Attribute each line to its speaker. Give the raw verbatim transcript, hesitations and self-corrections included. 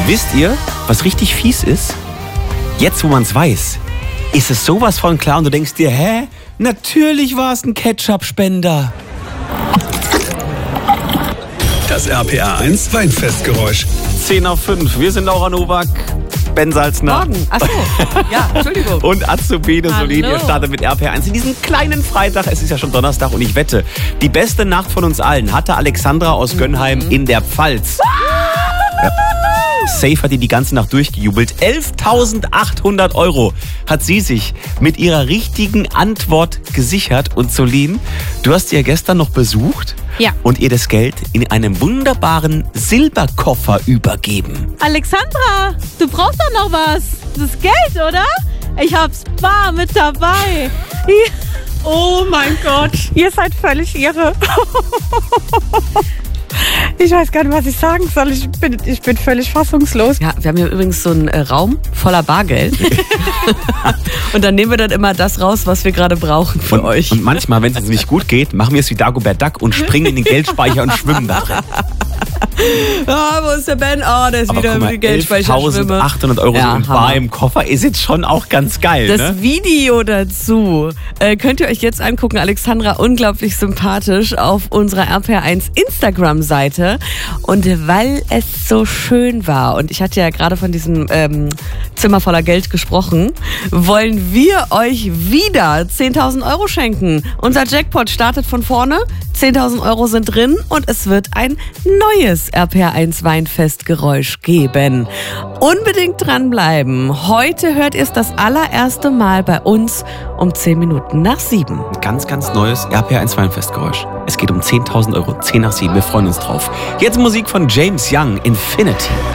Speaker 1: Wisst ihr, was richtig fies ist? Jetzt, wo man es weiß, ist es sowas von klar und du denkst dir, hä? Natürlich war es ein Ketchup-Spender.
Speaker 2: Das R P R eins Weinfestgeräusch.
Speaker 1: zehn nach fünf. Wir sind Laura Nowak, Ben Salzner.
Speaker 3: Morgen. Achso. Ja, Entschuldigung.
Speaker 1: Und Azubine Solin. Ihr startet mit R P R eins in diesem kleinen Freitag. Es ist ja schon Donnerstag und ich wette, die beste Nacht von uns allen hatte Alexandra aus Gönnheim mhm. in der Pfalz. Ja. Safe hat die die ganze Nacht durchgejubelt. elftausendachthundert Euro hat sie sich mit ihrer richtigen Antwort gesichert. Und Solin, du hast sie ja gestern noch besucht.
Speaker 3: Ja.
Speaker 1: Und ihr das Geld in einem wunderbaren Silberkoffer übergeben.
Speaker 4: Alexandra, du brauchst doch noch was. Das ist Geld, oder? Ich hab's bar mit dabei. Oh mein Gott. Ihr seid völlig irre. Ich weiß gar nicht, was ich sagen soll. Ich bin, ich bin völlig fassungslos.
Speaker 3: Ja, wir haben hier übrigens so einen äh, Raum voller Bargeld. Und dann nehmen wir dann immer das raus, was wir gerade brauchen für
Speaker 1: und,
Speaker 3: euch.
Speaker 1: Und manchmal, wenn es uns nicht gut geht, machen wir es wie Dagobert Duck und springen in den Geldspeicher und schwimmen da drin.
Speaker 3: Ah, wo ist der Ben? Oh, der ist
Speaker 1: Aber
Speaker 3: wieder
Speaker 1: guck mal,
Speaker 3: im Geldspeicher.
Speaker 1: elftausendachthundert Euro
Speaker 3: ja,
Speaker 1: so in bar im Koffer ist jetzt schon auch ganz geil.
Speaker 3: Das
Speaker 1: ne?
Speaker 3: Video dazu äh, könnt ihr euch jetzt angucken. Alexandra, unglaublich sympathisch auf unserer R P R eins Instagram-Seite. Und weil es so schön war, und ich hatte ja gerade von diesem ähm, Zimmer voller Geld gesprochen, wollen wir euch wieder zehntausend Euro schenken. Unser Jackpot startet von vorne, zehntausend Euro sind drin und es wird ein neues R P R eins Weinfestgeräusch geben. Unbedingt dranbleiben. Heute hört ihr es das allererste Mal bei uns um zehn Minuten nach sieben.
Speaker 1: Ein ganz, ganz neues R P R eins Weinfestgeräusch. Es geht um zehntausend Euro, zehn nach sieben. Wir freuen uns drauf. Jetzt Musik von James Young, Infinity.